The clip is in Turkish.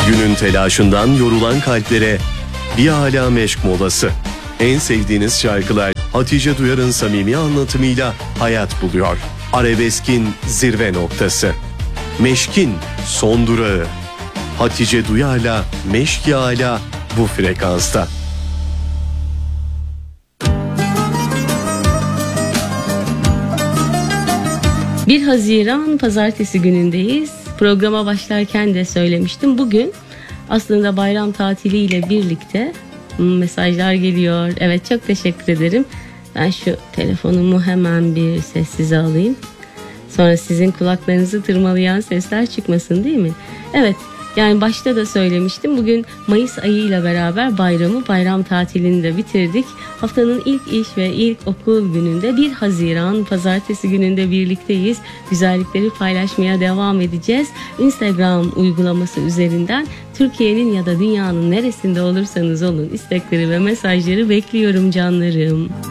Günün telaşından yorulan kalplere bir ala meşk molası. En sevdiğiniz şarkılar Hatice Duyar'ın samimi anlatımıyla hayat buluyor. Arabeskin zirve noktası. Meşkin son durağı. Hatice Duyar'la Meşk Yağ'la bu frekansta. Bir Haziran pazartesi günündeyiz. Programa başlarken de söylemiştim. Bugün aslında bayram tatiliyle birlikte mesajlar geliyor. Evet, çok teşekkür ederim. Ben şu telefonumu hemen bir sessize alayım. Sonra sizin kulaklarınızı tırmalayan sesler çıkmasın, değil mi? Evet, yani başta da söylemiştim. Bugün Mayıs ayıyla beraber bayram tatilini de bitirdik. Haftanın ilk iş ve ilk okul gününde 1 Haziran pazartesi gününde birlikteyiz. Güzellikleri paylaşmaya devam edeceğiz. Instagram uygulaması üzerinden Türkiye'nin ya da dünyanın neresinde olursanız olun istekleri ve mesajları bekliyorum canlarım.